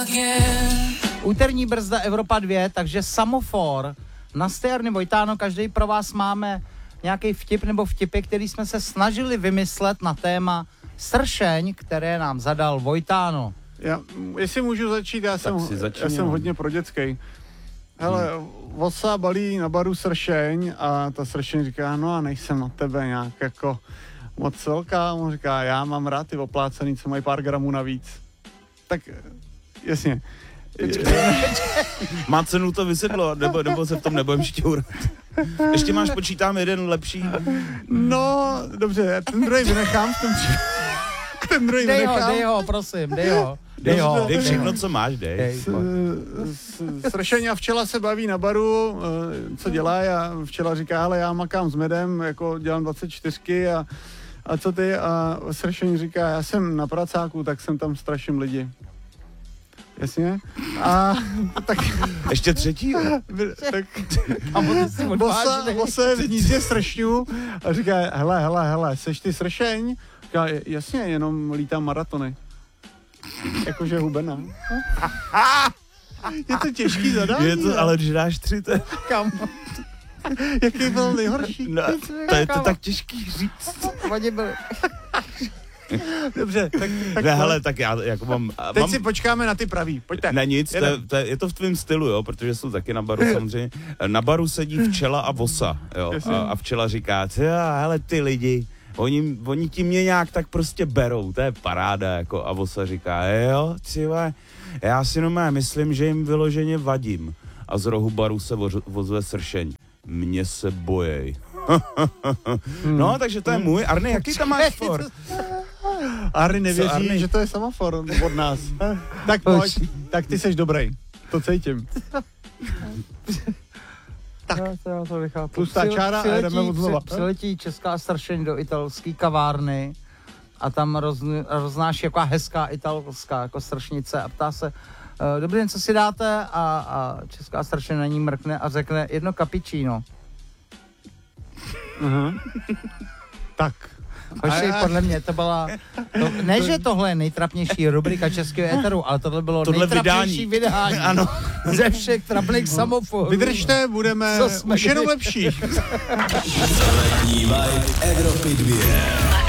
Úterní brzda Evropa 2, takže Samofor. Na Stejárny Vojtáno, každý pro vás máme nějaký vtip nebo vtipy, který jsme se snažili vymyslet na téma sršeň, které nám zadal Vojtáno. Jestli můžu začít, já jsem hodně pro dětský. Hele, Vosa balí na baru sršeň a ta sršeň říká, no a nejsem na tebe nějak jako moc velká. On říká, já mám rád ty oplácený, co mají pár gramů navíc. Tak jasně. Má cenu to vysvětlo, nebo se v tom nebudem šťourat. Ještě máš, počítám, jeden lepší. No, dobře, ten druhý vynechám v tom Dej ho, prosím, dej ho. Dej všechno, co máš, dej. Sršeň a včela se baví na baru, co dělá, a včela říká, ale já makám s medem, jako dělám 24 a co ty? A sršeň říká, já jsem na pracáku, tak jsem tam straším lidi. Jasně? A tak... Ještě třetí? Tak... Bosa je v hnízdě sršňů a říká, hele, seš ty sršeň? Říká, jasně, jenom lítám maratony. Jakože hubená. Je to těžký zadání. Je to, ale když dáš 3, to je... Kam? Jaký byl nejhorší? No, to je to tak těžký říct. Dobře, tak ne, hele, tak já jako mám... Teď si počkáme na ty pravý, pojďte. Ne, nic, je to v tvém stylu, jo, protože jsou taky na baru samozřejmě. Na baru sedí včela a vosa, jo, a včela říká, hele, ty lidi, oni ti mě nějak tak prostě berou, to je paráda, jako, a vosa říká, jo, třeba, já si normálně myslím, že jim vyloženě vadím. A z rohu baru se vozve sršeň. Mě se bojej. No, takže to je můj. Arny, jaký tam máš for? Arny nevěří, že to je semafor od nás. Tak pojď, tak ty seš dobrý. To cítím. Tak. Já to vychápu. Pustá čára a jdeme od znova. Přiletí česká sršeň do italské kavárny a tam roznáší jaká hezká italská jako sršnice a ptá se, dobrý den, co si dáte? A česká sršeň na ní mrkne a řekne 1 cappuccino. Tak. Hoši, podle mě to byla... Ne, že tohle je nejtrapnější rubrika českého éteru, ale tohle bylo nejtrapnější vydání. Ano. Ze všech trapných samoforů. Vydržte, budeme už jenom lepší. Zavední vibe Evropy 2.